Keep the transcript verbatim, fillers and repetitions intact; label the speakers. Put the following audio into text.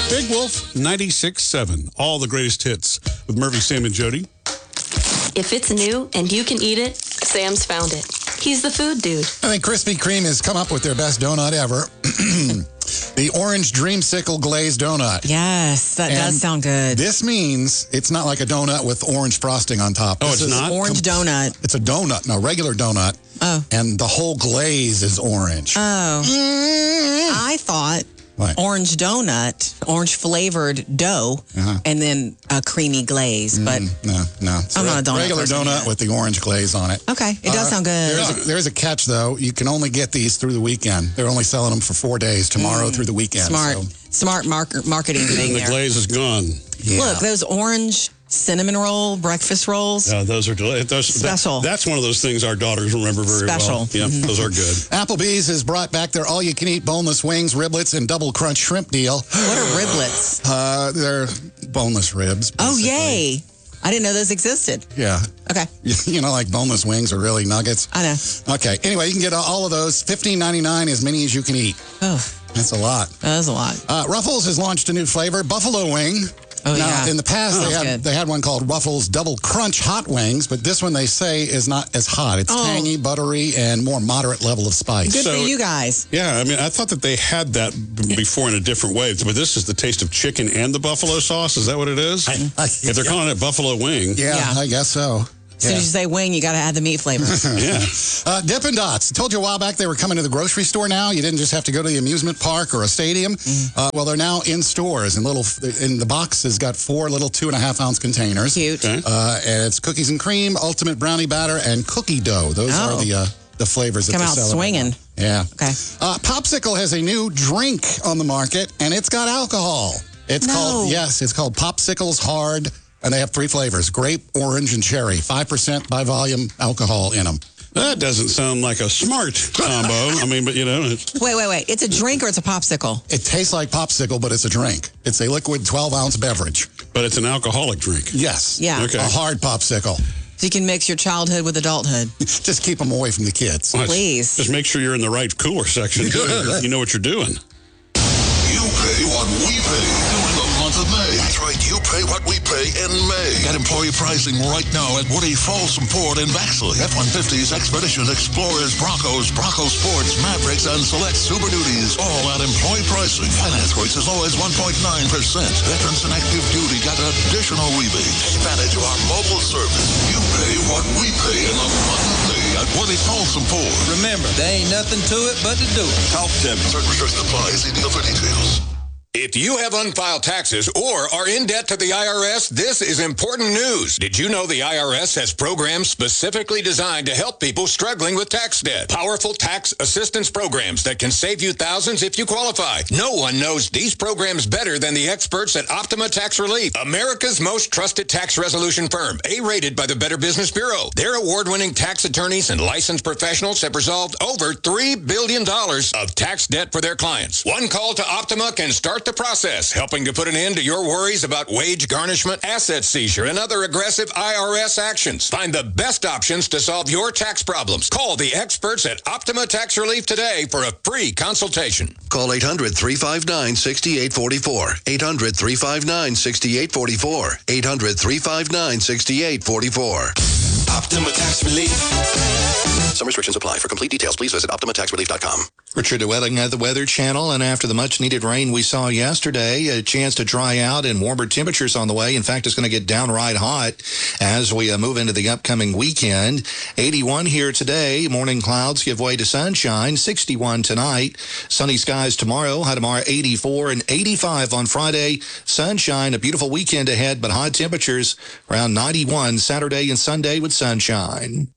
Speaker 1: Big Wolf ninety-six seven. All the greatest hits with Murphy, Sam, and Jody.
Speaker 2: If it's new and you can eat it, Sam's found it. He's the food dude.
Speaker 3: I think Krispy Kreme has come up with their best donut ever. The orange dreamsicle glazed donut.
Speaker 4: Yes, that
Speaker 3: And
Speaker 4: does sound good.
Speaker 3: This means it's not like a donut with orange frosting on top.
Speaker 1: Oh,
Speaker 3: This
Speaker 1: it's
Speaker 3: is
Speaker 1: not?
Speaker 4: Orange donut.
Speaker 3: It's a donut, no, regular donut.
Speaker 4: Oh.
Speaker 3: And the whole glaze is orange.
Speaker 4: Oh.
Speaker 3: Mm.
Speaker 4: I thought
Speaker 3: What?
Speaker 4: orange donut, orange flavored dough,
Speaker 3: Uh-huh.
Speaker 4: and then a creamy glaze. But
Speaker 3: Mm, no, no. It's
Speaker 4: I'm
Speaker 3: a
Speaker 4: not a donut
Speaker 3: regular
Speaker 4: person
Speaker 3: donut
Speaker 4: yet.
Speaker 3: with the orange glaze on it.
Speaker 4: okay, it does
Speaker 3: Uh,
Speaker 4: sound good.
Speaker 3: There's a, there's a catch, though. You can only get these through the weekend. They're only selling them for four days, tomorrow through the weekend.
Speaker 4: Smart,
Speaker 3: So,
Speaker 4: smart mark- marketing thing
Speaker 1: The
Speaker 4: there.
Speaker 1: glaze is gone.
Speaker 3: yeah.
Speaker 4: Look, those orange cinnamon roll breakfast rolls.
Speaker 1: Yeah, those are delicious. Those,
Speaker 4: Special.
Speaker 1: That, that's one of those things our daughters remember very
Speaker 4: Special.
Speaker 1: well. Yeah, those are good.
Speaker 3: Applebee's has brought back their all-you-can-eat boneless wings, riblets, and double crunch shrimp deal.
Speaker 4: What are riblets?
Speaker 3: Uh, they're boneless ribs.
Speaker 4: Oh,
Speaker 3: basically.
Speaker 4: yay. I didn't know those existed.
Speaker 3: Yeah.
Speaker 4: Okay,
Speaker 3: You know, like boneless wings are really nuggets.
Speaker 4: I know.
Speaker 3: Okay. Anyway, you can get all of those. fifteen ninety-nine, as many as you can eat.
Speaker 4: Oh,
Speaker 3: That's a lot.
Speaker 4: that was a lot.
Speaker 3: Uh, Ruffles has launched a new flavor, buffalo wing.
Speaker 4: Oh,
Speaker 3: now,
Speaker 4: yeah.
Speaker 3: in the past,
Speaker 4: Oh,
Speaker 3: they
Speaker 4: that's
Speaker 3: had
Speaker 4: good.
Speaker 3: they had one called Ruffles Double Crunch Hot Wings, but this one they say is not as hot. It's
Speaker 4: Oh.
Speaker 3: tangy, buttery, and more moderate level of spice.
Speaker 4: Good
Speaker 1: So-
Speaker 4: for you guys.
Speaker 1: Yeah, I mean, I thought that they had that b- before in a different way, but this is the taste of chicken and the buffalo sauce. Is that what it is?
Speaker 3: I-
Speaker 1: if they're calling it buffalo wing,
Speaker 3: Yeah,
Speaker 4: Yeah.
Speaker 3: I guess so.
Speaker 4: As soon as you say wing, you got to add the meat flavor.
Speaker 1: yeah.
Speaker 3: Uh, Dippin' Dots. I told you a while back they were coming to the grocery store now. You didn't just have to go to the amusement park or a stadium.
Speaker 4: Mm-hmm.
Speaker 3: Uh, well, they're now in stores. And little in the box has got four little two and a half ounce containers.
Speaker 4: Cute.
Speaker 1: Okay.
Speaker 3: Uh, and it's cookies and cream, ultimate brownie batter, and cookie dough. Those
Speaker 4: Oh.
Speaker 3: are the uh, the flavors that
Speaker 4: Come
Speaker 3: they're
Speaker 4: out
Speaker 3: selling.
Speaker 4: swinging.
Speaker 3: Yeah.
Speaker 4: Okay.
Speaker 3: Uh, Popsicle has a new drink on the market, and it's got alcohol. It's
Speaker 4: No.
Speaker 3: called yes, it's called Popsicles Hard. And they have three flavors, grape, orange, and cherry. five percent by volume alcohol in them.
Speaker 1: That doesn't sound like a smart combo. I mean, but you know, it's,
Speaker 4: Wait, wait, wait. It's a drink or it's a popsicle?
Speaker 3: It tastes like popsicle, but it's a drink. It's a liquid twelve ounce beverage.
Speaker 1: but it's an alcoholic drink.
Speaker 3: Yes.
Speaker 4: Yeah.
Speaker 1: Okay.
Speaker 3: A hard popsicle.
Speaker 4: So you can mix your childhood with adulthood.
Speaker 3: Just keep them away from the kids.
Speaker 1: Well,
Speaker 4: Please.
Speaker 1: Just make sure you're in the right cooler section. too. You know what you're doing.
Speaker 5: You pay what we pay during the month of May. That's right, you pay what we pay in May. Get employee pricing right now at Woody, Folsom Ford, and Baxley. F one fifties, Expeditions, Explorers, Broncos, Bronco Sports, Mavericks, and select Super Duties. All at employee pricing. Finance rates as low as one point nine percent. Veterans and active duty got additional rebates. Advantage of our mobile service. You pay what we pay in the month of May at Woody, Folsom Ford.
Speaker 6: Remember, there ain't nothing to it but to do it.
Speaker 5: Talk to them. Certain restrictions apply. See deal for details.
Speaker 7: If you have unfiled taxes or are in debt to the I R S, this is important news. Did you know the I R S has programs specifically designed to help people struggling with tax debt? Powerful tax assistance programs that can save you thousands if you qualify. No one knows these programs better than the experts at Optima Tax Relief, America's most trusted tax resolution firm, A-rated by the Better Business Bureau. Their award-winning tax attorneys and licensed professionals have resolved over three billion dollars of tax debt for their clients. One call to Optima can start the process, helping to put an end to your worries about wage garnishment, asset seizure, and other aggressive I R S actions. Find the best options to solve your tax problems. Call the experts at Optima Tax Relief today for a free consultation.
Speaker 8: Call eight hundred, three five nine, six eight four four. eight hundred, three five nine, six eight four four. eight hundred, three five nine, six eight four four.
Speaker 5: Optima Tax Relief.
Speaker 8: Some restrictions apply. For complete details, please visit optima tax relief dot com.
Speaker 9: Richard DeWetting at the Weather Channel, and after the much-needed rain we saw yesterday, a chance to dry out and warmer temperatures on the way. In fact, it's going to get downright hot as we uh, move into the upcoming weekend. eighty-one here today. Morning clouds give way to sunshine. sixty-one tonight. Sunny skies tomorrow. High tomorrow, eighty-four and eighty-five on Friday. Sunshine. A beautiful weekend ahead, but high temperatures around ninety-one Saturday and Sunday with sunshine.